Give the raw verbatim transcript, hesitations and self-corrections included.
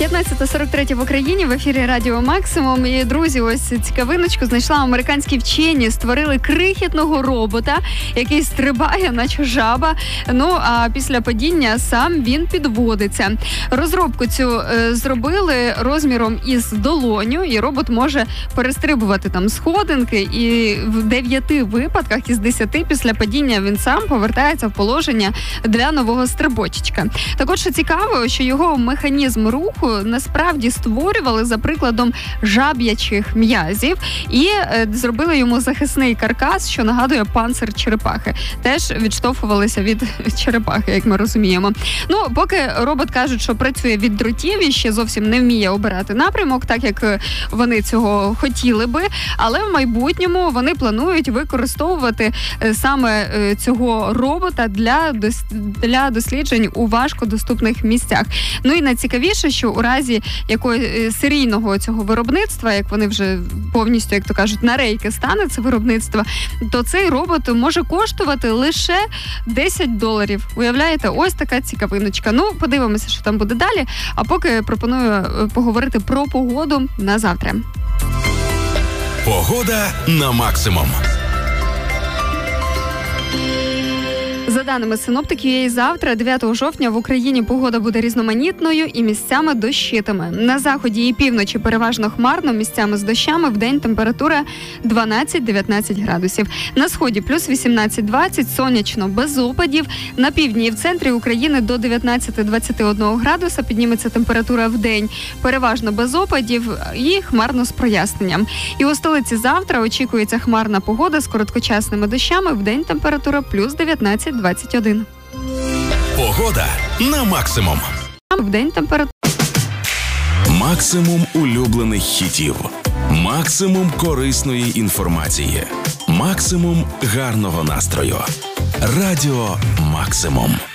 п'ятнадцята сорок три в Україні, в ефірі Радіо Максимум. І, друзі, ось цікавиночку знайшла. Американські вчені створили крихітного робота, який стрибає, наче жаба. Ну, а після падіння сам він підводиться. Розробку цю е, зробили розміром із долоню, і робот може перестрибувати там сходинки, і в дев'яти випадках із десяти після падіння він сам повертається в положення для нового стрибочечка. Також що цікаво, що його механізм руху насправді створювали за прикладом жаб'ячих м'язів і е, зробили йому захисний каркас, що нагадує панцир черепахи. Теж відштовхувалися від черепахи, як ми розуміємо. Ну, поки робот кажуть, що працює від дротів і ще зовсім не вміє обирати напрямок, так як вони цього хотіли би, але в майбутньому вони планують використовувати саме цього робота для, для досліджень у важкодоступних місцях. Ну і найцікавіше, що у разі якогось серійного цього виробництва, як вони вже повністю, як то кажуть, на рейки стане це виробництво, то цей робот може коштувати лише десять доларів. Уявляєте? Ось така цікавиночка. Ну, подивимося, що там буде далі. А поки пропоную поговорити про погоду на завтра. Погода на максимум. За даними синоптиків, завтра, дев'ятого жовтня, в Україні погода буде різноманітною і місцями дощитиме. На заході і півночі переважно хмарно, місцями з дощами, вдень температура дванадцять-дев'ятнадцять градусів. На сході плюс вісімнадцять-двадцять, сонячно, без опадів. На півдні і в центрі України до дев'ятнадцять-двадцять один градуса підніметься температура вдень. Переважно без опадів і хмарно з проясненням. І у столиці завтра очікується хмарна погода з короткочасними дощами, вдень температура плюс дев'ятнадцять-двадцять один. Погода на максимум. Вдень температура. Максимум улюблених хітів. Максимум корисної інформації. Максимум гарного настрою. Радіо Максимум.